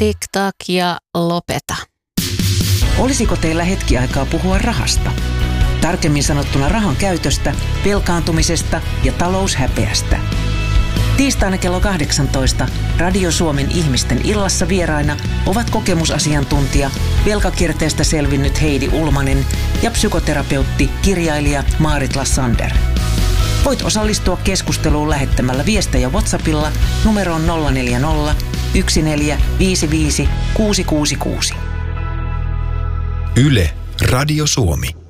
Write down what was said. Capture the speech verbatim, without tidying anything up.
tik-tak ja lopeta. Olisiko teillä hetki aikaa puhua rahasta? Tarkemmin sanottuna rahan käytöstä, velkaantumisesta ja taloushäpeästä. Tiistaina kello kahdeksantoista Radio Suomen ihmisten illassa vieraina ovat kokemusasiantuntija, velkakierteestä selvinnyt Heidi Ulmanen ja psykoterapeutti, kirjailija Maarit Lassander. Voit osallistua keskusteluun lähettämällä viestejä WhatsAppilla numeroon nolla neljä nolla, yksi neljä viisi viisi, kuusi kuusi kuusi. Yle, Radio Suomi.